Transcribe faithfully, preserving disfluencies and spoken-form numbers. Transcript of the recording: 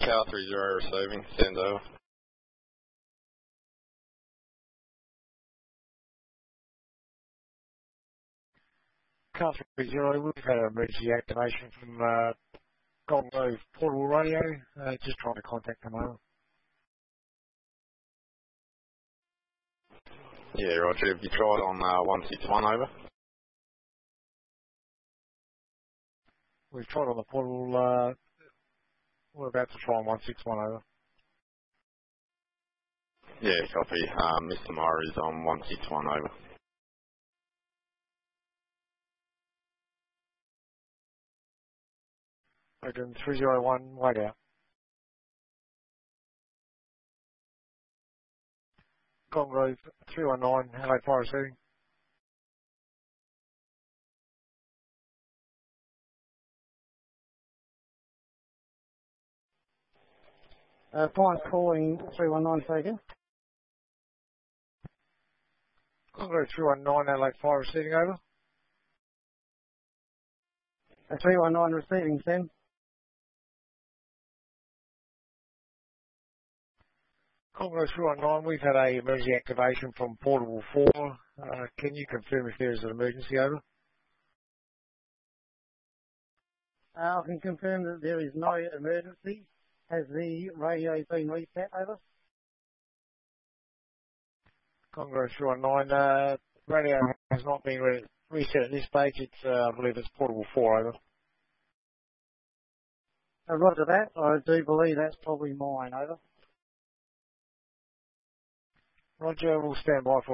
Cal three zero receiving, send over. Cal three zero, we've had an emergency activation from uh, Golden Grove portable radio, uh, just trying to contact them over. Yeah, roger. Have you tried on uh, one six one over? We've tried on the portable, uh, we're about to try on one six one over. Yeah, copy. Um, Mister Murray's on one six one over. Open three zero one, wait out. Golden Grove three one nine, hello, fire receiving. Uh, fire calling three one nine, say again. Golden Grove three one nine, hello, fire receiving over. Uh, three one nine receiving, Sam. Golden Grove three one nine, we've had a emergency activation from portable four. Uh, can you confirm if there is an emergency over? Uh, I can confirm that there is no emergency. Has the radio been reset, over? Golden Grove three one nine, uh, radio has not been re reset at this stage. It's, uh, I believe it's portable four over. Uh, roger that. I do believe that's probably mine, over. Roger, we'll stand by for